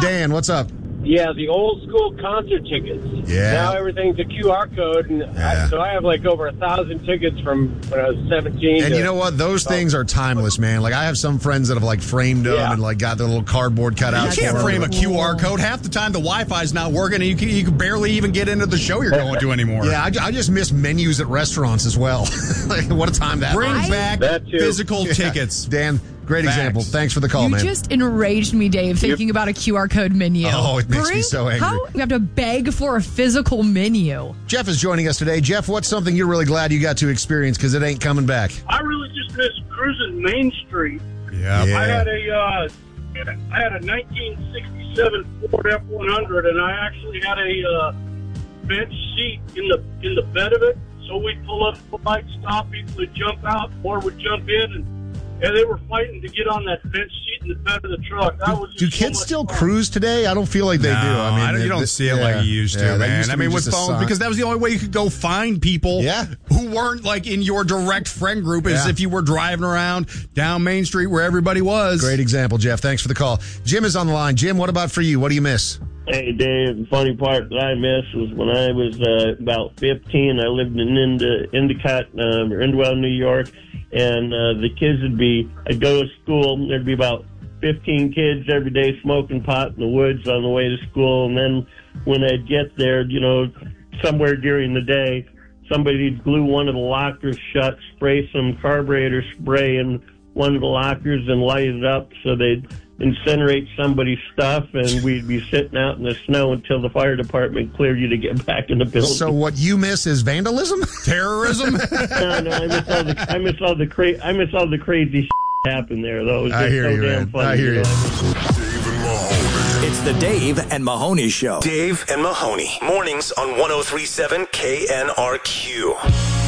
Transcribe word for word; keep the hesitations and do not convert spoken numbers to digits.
Dan, what's up? Yeah, the old school concert tickets. Yeah. Now everything's a Q R code, and Yeah. I, so I have like over a thousand tickets from when I was seventeen. And to, you know what? Those things are timeless, man. Like, I have some friends that have, like, framed them Yeah. and, like, got their little cardboard cutouts. You can't for frame a them. Q R code. Half the time the Wi-Fi's not working, and you can, you can barely even get into the show you're going to anymore. Yeah, I, I just miss menus at restaurants as well. Like, what a time that Bring was. back That too. physical Yeah. tickets. Dan, great Facts. example. Thanks for the call, You man. just enraged me, Dave, thinking about a Q R code menu. Oh, it makes me Bring- so angry. How you have to beg for a physical menu? Jeff is joining us today. Jeff, what's something you're really glad you got to experience because it ain't coming back? I really just miss cruising Main Street. Yeah. Yeah. I had a uh, I had a nineteen sixty-seven Ford F one hundred, and I actually had a uh, bench seat in the in the bed of it. So we'd pull up, the light stop, people would jump out, more would jump in, and and they were fighting to get on that bench seat in the bed of the truck. That was Do just so kids much still fun. cruise today? I don't feel like they No, do. I mean, don't- you they- don't they- see it yeah. like you used to, Yeah, that man. used to I be mean, with just a phones, sign. because that was the only way you could go find people Yeah. who weren't like in your direct friend group, is Yeah. if you were driving around down Main Street where everybody was. Great example, Jeff. Thanks for the call. Jim is on the line. Jim, what about for you? What do you miss? Hey, Dave, the funny part that I miss was when I was uh, about fifteen, I lived in Ind- Endicott, uh, or Indwell, New York, and uh, the kids would be, I'd go to school, there'd be about fifteen kids every day smoking pot in the woods on the way to school, and then when I'd get there, you know, somewhere during the day, somebody'd glue one of the lockers shut, spray some carburetor spray in one of the lockers and light it up so they'd incinerate somebody's stuff, and we'd be sitting out in the snow until the fire department cleared you to get back in the building. So what you miss is vandalism? Terrorism? no, no, I miss all the, I miss all the cra- I miss all the crazy shit happen there, though. It was I just hear so you, damn man. funny. I hear you. know? It's the Dave and Mahoney Show. Dave and Mahoney. Mornings on one oh three point seven K N R Q.